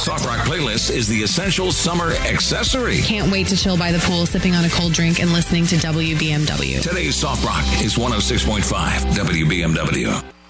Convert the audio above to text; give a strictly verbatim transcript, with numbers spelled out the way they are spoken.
Soft Rock playlist is the essential summer accessory. Can't wait to chill by the pool, sipping on a cold drink and listening to W B M W. Today's Soft Rock is one oh six point five W B M W.